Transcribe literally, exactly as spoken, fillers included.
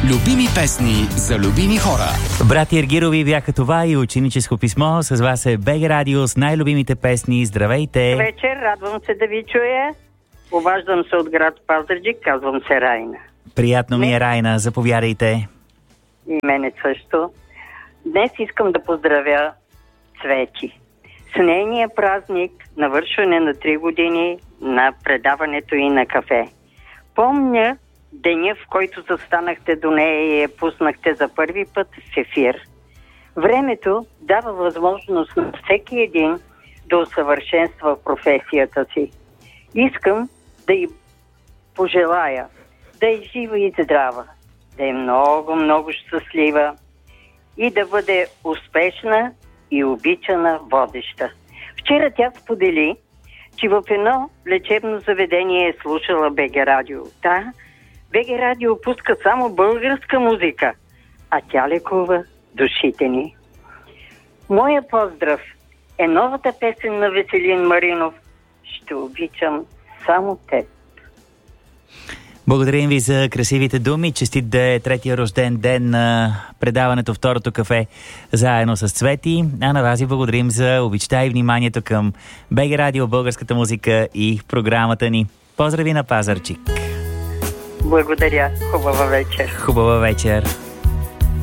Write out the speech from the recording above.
Любими песни за любими хора. Брати Ергирови бяха това и ученическо писмо. С вас е БГ Радио с най-любимите песни. Здравейте! Вечер, радвам се да ви чуя. Обаждам се от град Пазарджик, казвам се Райна. Приятно ми е, Райна. Заповядайте. И мене също. Днес искам да поздравя Цвети. С нейния празник, навършване на три години на предаването и на кафе. Помня деня, в който застанахте до нея и я пуснахте за първи път в ефир. Времето дава възможност на всеки един да усъвършенства професията си. Искам да й пожелая да е жива и здрава, да е много, много щастлива и да бъде успешна и обичана водеща. Вчера тя сподели, че в едно лечебно заведение е слушала БГ Радио. Да, БГ Радио пуска само българска музика, а тя лекува душите ни. Моя поздрав е новата песен на Веселин Маринов "Ще обичам само теб". Благодарим ви за красивите думи. Честит да е третия рожден ден на предаването Второто кафе заедно с Цвети. А на вас ви благодарим за обичта и вниманието към БГ Радио, българската музика и програмата ни. Поздрави на Пазарджик! Благодаря. Хубава вечер. Хубава вечер.